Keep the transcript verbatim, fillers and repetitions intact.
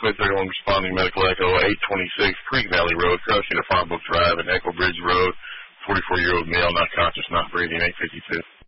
Smith, thirty-one responding, medical echo, eight twenty-six Creek Valley Road, crossing to Farmbrook Drive and Echo Bridge Road, forty-four-year-old male, not conscious, not breathing, eight fifty-two.